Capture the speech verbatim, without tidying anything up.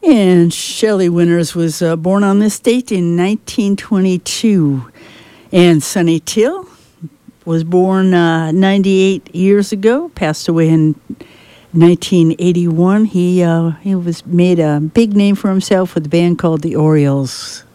And Shelley Winters was uh, born on this date in nineteen twenty-two. And Sonny Till was born uh, ninety-eight years ago, passed away in nineteen eighty-one. He uh, he was made a big name for himself with a band called the Orioles.